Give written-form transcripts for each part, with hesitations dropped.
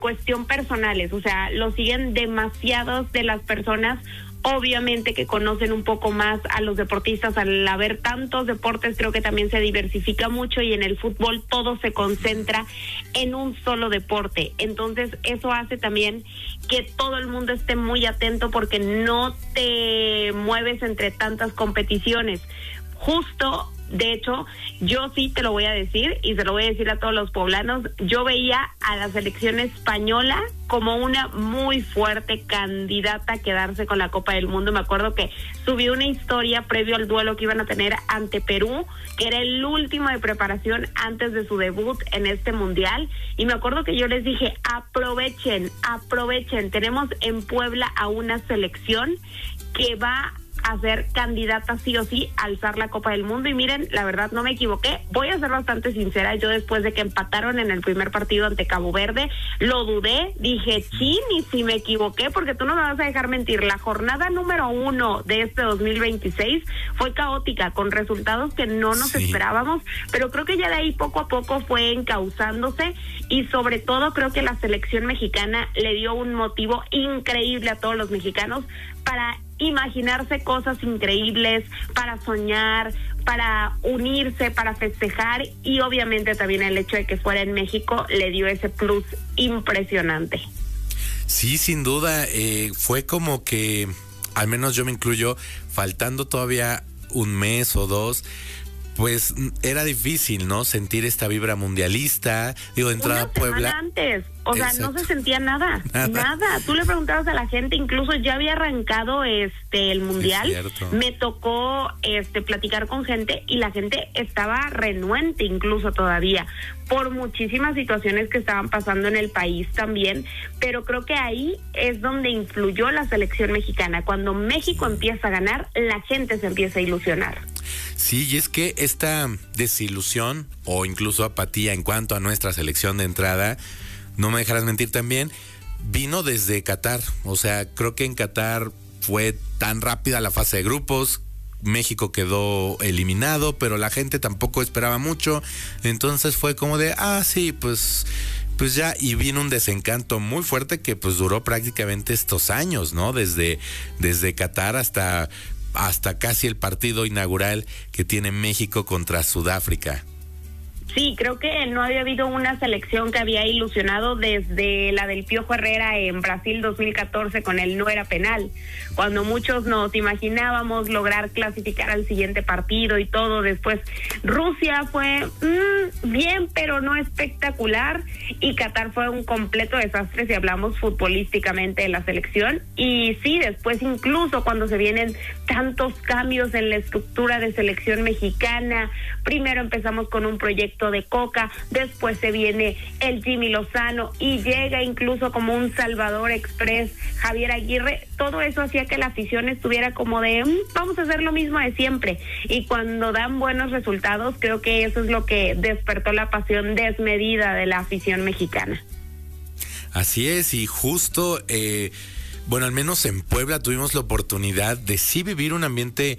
cuestión personales, o sea, lo siguen demasiados de las personas, obviamente que conocen un poco más a los deportistas. Al haber tantos deportes, creo que también se diversifica mucho, y en el fútbol todo se concentra en un solo deporte. Entonces eso hace también que todo el mundo esté muy atento, porque no te mueves entre tantas competiciones. Justo, de hecho, yo sí te lo voy a decir, y se lo voy a decir a todos los poblanos, yo veía a la selección española como una muy fuerte candidata a quedarse con la Copa del Mundo. Me acuerdo que subí una historia previo al duelo que iban a tener ante Perú, que era el último de preparación antes de su debut en este mundial, y me acuerdo que yo les dije, aprovechen, tenemos en Puebla a una selección que va a ser candidata sí o sí a alzar la Copa del Mundo. Y miren, la verdad no me equivoqué. Voy a ser bastante sincera, yo después de que empataron en el primer partido ante Cabo Verde, lo dudé, dije, chin, y si me equivoqué, porque tú no me vas a dejar mentir, la jornada número 1 de este 2026 fue caótica, con resultados que no nos esperábamos, pero creo que ya de ahí poco a poco fue encauzándose, y sobre todo creo que la selección mexicana le dio un motivo increíble a todos los mexicanos para imaginarse cosas increíbles, para soñar, para unirse, para festejar, y obviamente también el hecho de que fuera en México le dio ese plus impresionante. Sí, sin duda, fue como que, al menos yo me incluyo, faltando todavía un mes o dos, pues era difícil, ¿no? Sentir esta vibra mundialista, digo, de entrada a Puebla. Una semana antes, o sea, exacto, no se sentía nada. Tú le preguntabas a la gente, incluso ya había arrancado el mundial, me tocó platicar con gente, y la gente estaba renuente incluso todavía, por muchísimas situaciones que estaban pasando en el país también, pero creo que ahí es donde influyó la selección mexicana. Cuando México empieza a ganar, la gente se empieza a ilusionar. Sí, y es que esta desilusión o incluso apatía en cuanto a nuestra selección de entrada, no me dejarás mentir también, vino desde Qatar. O sea, creo que en Qatar fue tan rápida la fase de grupos, México quedó eliminado, pero la gente tampoco esperaba mucho, entonces fue como de, sí, pues ya, y vino un desencanto muy fuerte que pues duró prácticamente estos años, ¿no? Desde Qatar hasta casi el partido inaugural que tiene México contra Sudáfrica. Sí, creo que no había habido una selección que había ilusionado desde la del Piojo Herrera en Brasil 2014 con el no era penal, cuando muchos nos imaginábamos lograr clasificar al siguiente partido y todo. Después Rusia fue bien, pero no espectacular, y Qatar fue un completo desastre si hablamos futbolísticamente de la selección. Y sí, después incluso cuando se vienen tantos cambios en la estructura de selección mexicana, primero empezamos con un proyecto de Coca, después se viene el Jimmy Lozano, y llega incluso como un Salvador Express, Javier Aguirre. Todo eso hacía que la afición estuviera como de vamos a hacer lo mismo de siempre, y cuando dan buenos resultados, creo que eso es lo que despertó la pasión desmedida de la afición mexicana. Así es, y justo bueno, al menos en Puebla tuvimos la oportunidad de sí vivir un ambiente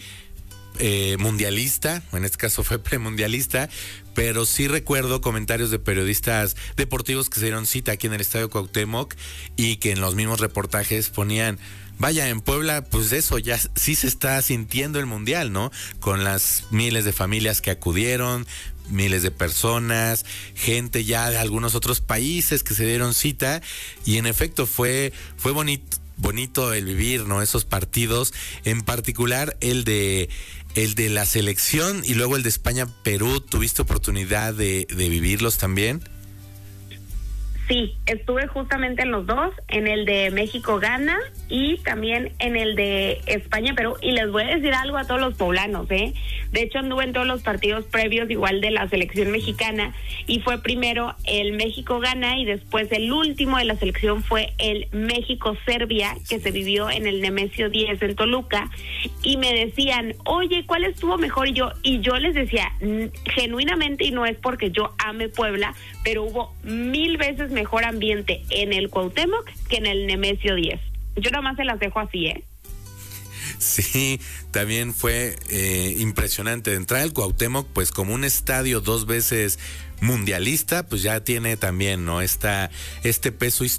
mundialista, en este caso fue premundialista, pero sí recuerdo comentarios de periodistas deportivos que se dieron cita aquí en el Estadio Cuauhtémoc, y que en los mismos reportajes ponían, vaya, en Puebla, pues eso, ya sí se está sintiendo el mundial, ¿no? Con las miles de familias que acudieron, miles de personas, gente ya de algunos otros países que se dieron cita, y en efecto fue bonito el vivir, ¿no? Esos partidos, en particular el de la selección y luego el de España-Perú. ¿Tuviste oportunidad de vivirlos también? Sí, estuve justamente en los dos, en el de México-Ghana y también en el de España-Perú, y les voy a decir algo a todos los poblanos, De hecho, anduve en todos los partidos previos igual de la selección mexicana, y fue primero el México-Ghana, y después el último de la selección fue el México-Serbia, que se vivió en el Nemesio 10 en Toluca, y me decían, oye, ¿cuál estuvo mejor? Y yo les decía, genuinamente, y no es porque yo ame Puebla, pero hubo 1000 veces mejor ambiente en el Cuauhtémoc que en el Nemesio 10. Yo nada más se las dejo así, Sí, también fue impresionante. De entrar al Cuauhtémoc, pues como un estadio 2 veces mundialista, pues ya tiene también, ¿no? Este peso histórico